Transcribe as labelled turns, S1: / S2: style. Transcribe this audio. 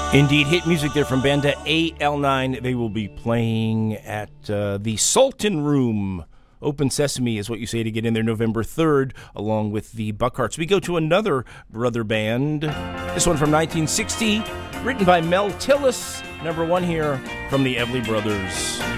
S1: Indeed, hit music there from Banda AL9. They will be playing at the Sultan Room. Open Sesame is what you say to get in there November 3rd, along with the Buckhearts. We go to another brother band. This one from 1960, written by Mel Tillis. Number one here from the Everly Brothers.